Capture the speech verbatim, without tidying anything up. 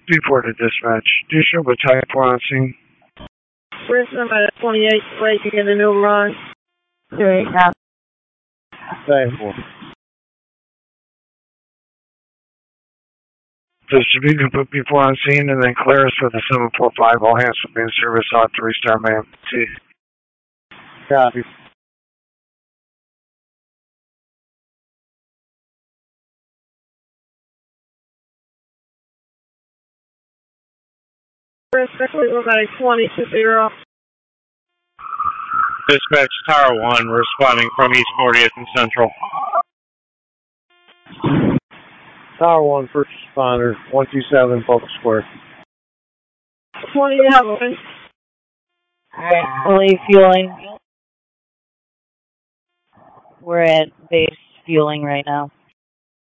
Report to dispatch. Do you show a type four on scene? Where's somebody at twenty-eight breaking in the new run? Okay, now. Type four. Distribution put P four on scene and then clear us for the seven four five. All hands will be in service out to restart my M T. Copy. Respectfully, we're about a twenty to zero. Dispatch Tower one, responding from East fortieth and Central. Tower one, first responder, one two seven, Focus Square. twenty heavily. Alright, fully fueling. We're at base fueling right now.